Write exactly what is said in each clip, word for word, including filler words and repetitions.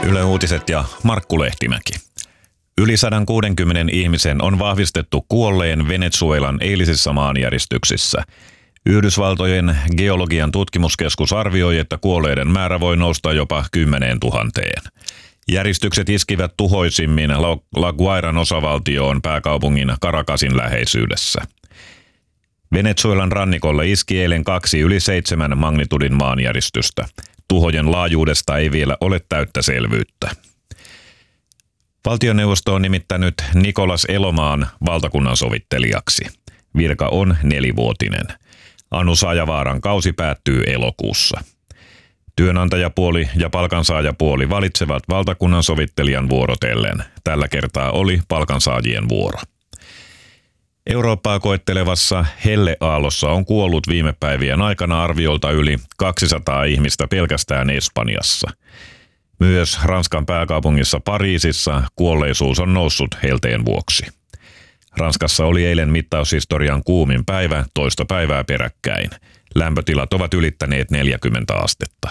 Yle Uutiset ja Markku Lehtimäki. Yli sata kuusikymmentä ihmisen on vahvistettu kuolleen Venezuelan eilisissä maanjäristyksissä. Yhdysvaltojen geologian tutkimuskeskus arvioi, että kuolleiden määrä voi nousta jopa kymmeneen tuhanteen. Järistykset iskivät tuhoisimmin La Guairan osavaltioon pääkaupungin Caracasin läheisyydessä. Venezuelan rannikolle iski eilen kaksi yli seitsemän magnitudin maanjäristystä. Tuhojen laajuudesta ei vielä ole täyttä selvyyttä. Valtioneuvosto on nimittänyt Nicolas Elomaan valtakunnansovittelijaksi. Virka on nelivuotinen. Anu Sajavaaran kausi päättyy elokuussa. Työnantajapuoli ja palkansaajapuoli valitsevat valtakunnansovittelijan vuorotellen. Tällä kertaa oli palkansaajien vuoro. Eurooppaa koettelevassa helleaallossa on kuollut viime päivien aikana arviolta yli kaksisataa ihmistä pelkästään Espanjassa. Myös Ranskan pääkaupungissa Pariisissa kuolleisuus on noussut helteen vuoksi. Ranskassa oli eilen mittaushistorian kuumin päivä toista päivää peräkkäin. Lämpötilat ovat ylittäneet neljäkymmentä astetta.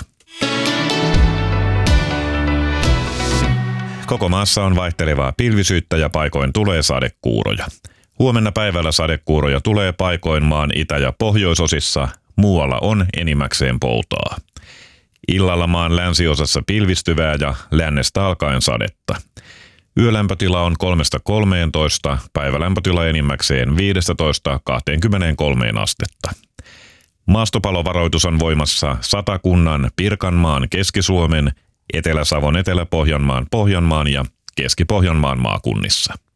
Koko maassa on vaihtelevaa pilvisyyttä ja paikoin tulee sadekuuroja. Huomenna päivällä sadekuuroja tulee paikoin maan itä- ja pohjoisosissa, muualla on enimmäkseen poutaa. Illalla maan länsiosassa pilvistyvää ja lännestä alkaen sadetta. Yölämpötila on kolmesta kolmeentoista, päivälämpötila enimmäkseen viidestätoista kaksikymmentäkolme astetta. Maastopalovaroitus on voimassa Satakunnan, Pirkanmaan, Keski-Suomen, Etelä-Savon, Etelä-Pohjanmaan, Pohjanmaan ja Keski-Pohjanmaan maakunnissa.